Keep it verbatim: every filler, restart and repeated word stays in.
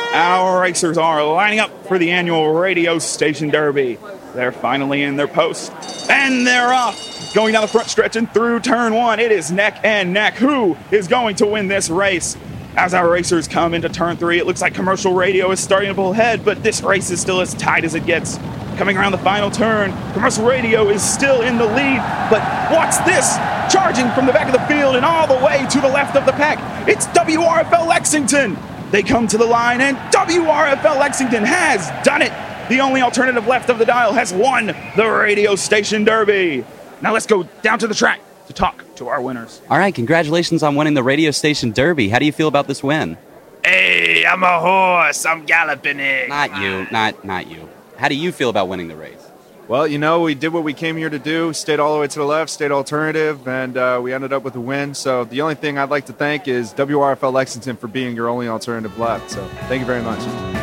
Our racers are lining up for the annual radio station derby. They're finally in their post, and they're off. Going down the front stretch and through turn one, it is neck and neck. Who is going to win this race? As our racers come into turn three, it looks like Commercial Radio is starting to pull ahead, but this race is still as tight as it gets. Coming around the final turn, Commercial Radio is still in the lead, but what's this? Charging from the back of the field and all the way to the left of the pack, it's W R F L Lexington. They come to the line, and W R F L Lexington has done it. The only alternative left of the dial has won the radio station derby. Now let's go down to the track to talk to our winners. All right, congratulations on winning the radio station derby. How do you feel about this win? Hey, I'm a horse. I'm galloping it. Not you, not not you. How do you feel about winning the race? Well, you know, we did what we came here to do, stayed all the way to the left, stayed alternative, and uh, we ended up with a win. So the only thing I'd like to thank is W R F L Lexington for being your only alternative left. So thank you very much.